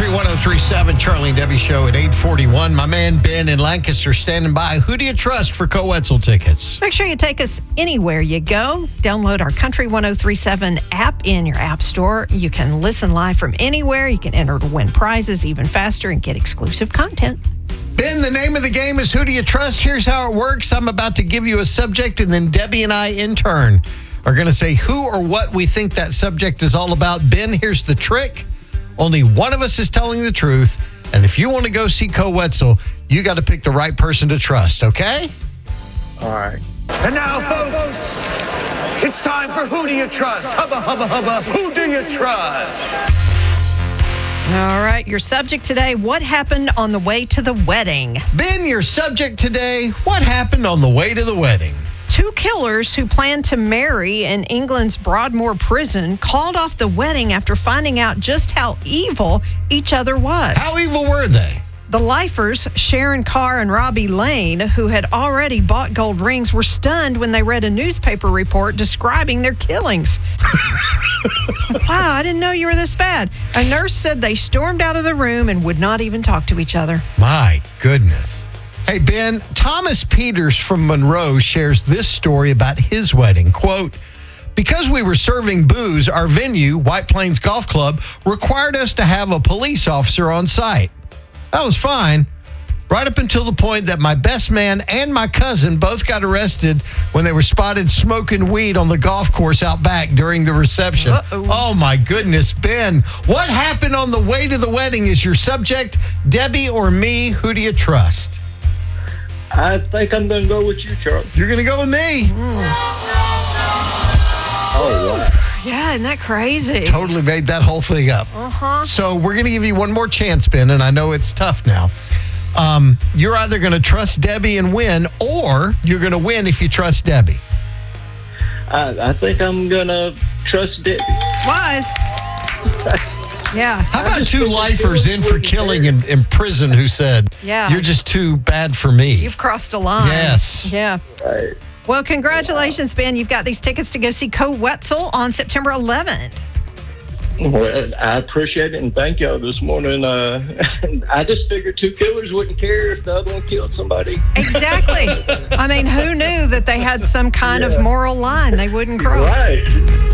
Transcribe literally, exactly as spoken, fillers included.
Country one oh three point seven, Charlie and Debbie Show at eight forty-one. My man Ben in Lancaster standing by. Who do you trust for Co-Wetzel tickets? Make sure you take us anywhere you go. Download our Country one oh three point seven app in your app store. You can listen live from anywhere. You can enter to win prizes even faster and get exclusive content. Ben, the name of the game is Who Do You Trust? Here's how it works. I'm about to give you a subject, and then Debbie and I, in turn, are going to say who or what we think that subject is all about. Ben, here's the trick. Only one of us is telling the truth, and if you want to go see Co-Wetzel, you got to pick the right person to trust, okay? All right. And now, folks, it's time for Who Do You Trust? Hubba, hubba, hubba, who do you trust? All right, your subject today, what happened on the way to the wedding? Ben, your subject today, what happened on the way to the wedding? Two killers who planned to marry in England's Broadmoor prison called off the wedding after finding out just how evil each other was. How evil were they? The lifers, Sharon Carr and Robbie Lane, who had already bought gold rings, were stunned when they read a newspaper report describing their killings. Wow, I didn't know you were this bad. A nurse said they stormed out of the room and would not even talk to each other. My goodness. Hey, Ben, Thomas Peters from Monroe shares this story about his wedding. Quote, because we were serving booze, our venue, White Plains Golf Club, required us to have a police officer on site. That was fine, right up until the point that my best man and my cousin both got arrested when they were spotted smoking weed on the golf course out back during the reception. Uh-oh. Oh, my goodness, Ben. What happened on the way to the wedding is your subject. Debbie or me, who do you trust? I think I'm going to go with you, Charlie. You're going to go with me? Mm. Oh, wow. Yeah, isn't that crazy? Totally made that whole thing up. Uh-huh. So we're going to give you one more chance, Ben, and I know it's tough now. Um, you're either going to trust Debbie and win, or you're going to win if you trust Debbie. I, I think I'm going to trust Debbie. Wise. Yeah. How about two lifers in for killing in, in prison who said, Yeah. you're just too bad for me? You've crossed a line. Yes. Yeah. Right. Well, congratulations, Ben. You've got these tickets to go see Co-Wetzel on September eleventh. Well, I appreciate it, and thank y'all this morning. Uh, I just figured two killers wouldn't care if the other one killed somebody. Exactly. I mean, who knew that they had some kind Yeah. of moral line they wouldn't cross? Right.